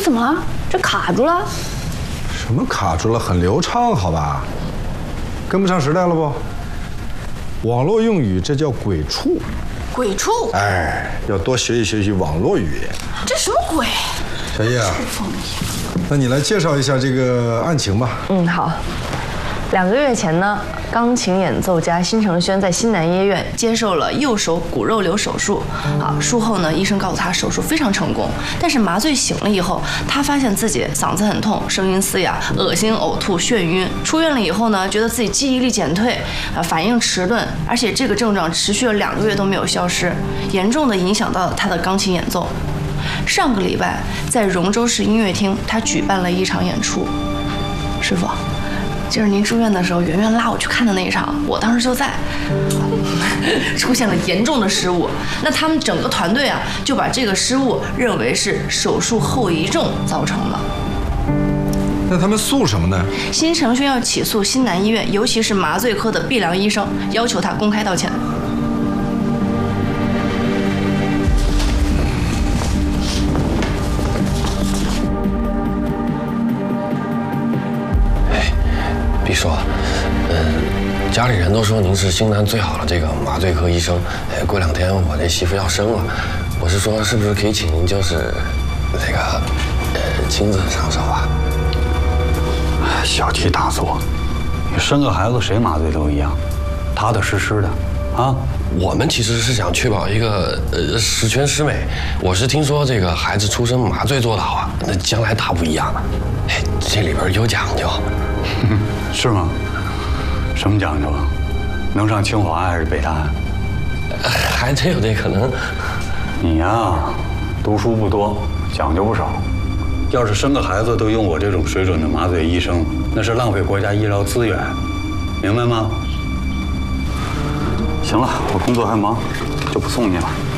怎么了？这卡住了？ 什么卡住了？很流畅，好吧？跟不上时代了不？网络用语这叫鬼畜。 鬼畜？ 哎，要多学习网络语言。 这什么鬼？ 小叶啊，那你来介绍一下这个案情吧。 好。2个月前呢，钢琴演奏家辛承轩在西南医院接受了右手骨肉瘤手术。术后呢，医生告诉他手术非常成功，但是麻醉醒了以后，他发现自己嗓子很痛，声音嘶哑，恶心、呕吐、眩晕。出院了以后呢，觉得自己记忆力减退，反应迟钝，而且这个症状持续了2个月都没有消失，严重的影响到了他的钢琴演奏。上个礼拜在荣州市音乐厅，他举办了一场演出。师傅。就是您住院的时候，圆圆拉我去看的那一场，我当时就在，出现了严重的失误。那他们整个团队啊，就把这个失误认为是手术后遗症造成的。 那他们诉什么呢？ 辛承轩要起诉西南医院，尤其是麻醉科的毕良医生，要求他公开道歉。 毕叔，家里人都说您是新南最好的这个麻醉科医生。过2天我这媳妇要生了，我是说是不是可以请您就是那个亲自上手啊？ 小题大做，你生个孩子谁麻醉都一样，踏踏实实的啊。 我们其实是想确保一个十全十美。我是听说这个孩子出生麻醉做得好啊，那将来大不一样了。这里边有讲究。 是吗？什么讲究啊？能上清华还是北大？ 还真有这可能。 你呀，读书不多，讲究不少。要是生个孩子都用我这种水准的麻醉医生，那是浪费国家医疗资源，明白吗？行了，我工作还忙，就不送你了。